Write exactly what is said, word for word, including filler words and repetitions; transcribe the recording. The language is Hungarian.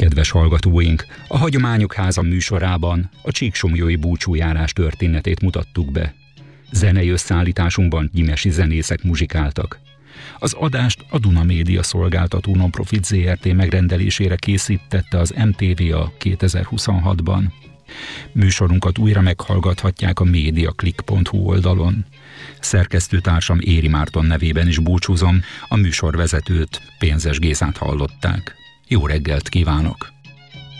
Kedves hallgatóink, a Hagyományok Háza műsorában a csíksomlyói búcsújárás történetét mutattuk be. Zenei összeállításunkban gyimesi zenészek muzsikáltak. Az adást a Duna Média Szolgáltató Nonprofit zé er té megrendelésére készítette az em té vé a kétezer-huszonhatban. Műsorunkat újra meghallgathatják a mediaclick pont hu oldalon. Szerkesztőtársam Éri Márton nevében is búcsúzom, a műsorvezetőt, Pénzes Gézát hallották. Jó reggelt kívánok!